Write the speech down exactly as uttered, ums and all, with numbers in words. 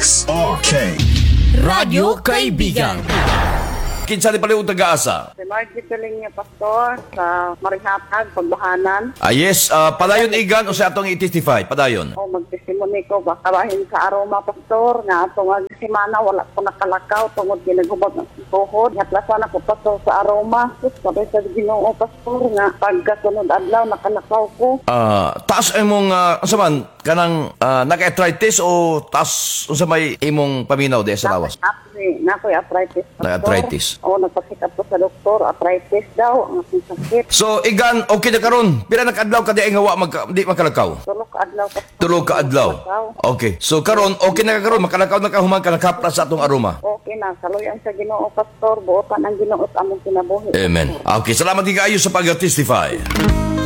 X R K Radyo Kaibigan. Kinsa ni paliw taga-asa? Si Margie Tuling niya, Pastor, sa Marihatag, Pagbahanan. Ah, yes, ah, padayon igan o sa atong i-testify, padayon. O magtesimony ko, baka bahin sa aroma, Pastor, nga atong ag semana, wala ko nakalakaw, tungod ginagubag ng tuhod. Hatlasan ako, Pastor, sa aroma. Sus, sabay sa Ginoo, Pastor, nga pagkasunod adlaw, nakalakaw ko. Ah, taas imong uh, unsa man kanang ah, naka-arthritis o taas unsa may imong paminaw di sa lawas? Nakoy arthritis, Pastor. Na-arthritis. O, nagpasikap ko sa doktor, arthritis daw, ang aking sakit. So igan okay na karon. Pila na kadlaw ka di ay nga wa magka, di makalakaw? Tulog ka adlaw, Pastor. Tulo ka adlaw. Okay. So karon okay na ka karon makalakaw na ka human ka nakapra sa atong aroma. Okay na, saluyan sa Ginoo, Pastor, buotan ang Ginoo at among kinabuhi. Amen. Okay, salamat kayo sa pag-testify.